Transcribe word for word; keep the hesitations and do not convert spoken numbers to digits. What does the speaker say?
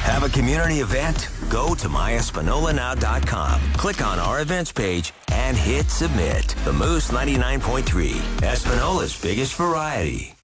Have a community event? Go to my espanola now dot com. Click on our events page and hit submit. The Moose ninety-nine point three, Espanola's biggest variety.